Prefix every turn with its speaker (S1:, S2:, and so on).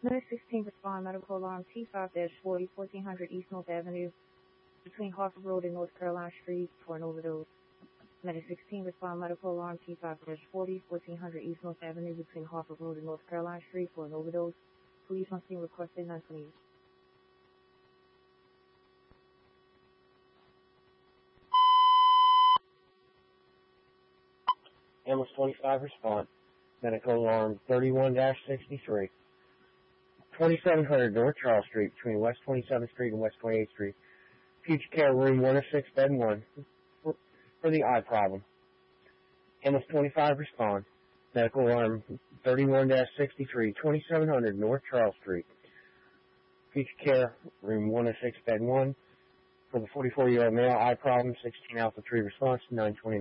S1: Minute 16, respond. Medical alarm T5-40, 1400 East North Avenue, between Harford Road and North Carolina Street for an overdose. Minute 16, respond. Medical alarm T5-40, 1400 East North Avenue, between Harford Road and North Carolina Street for an overdose. Police on scene requested 920.
S2: Ambulance 25, respond. Medical alarm 31-63. 2700 North Charles Street, between West 27th Street and West 28th Street. Future care room 106, bed 1, for the eye problem. Ambulance 25, respond. Medical alarm 31-63, 2700 North Charles Street. Future care room 106, bed 1, for the 44-year-old male, eye problem, 16 Alpha 3 response, 929.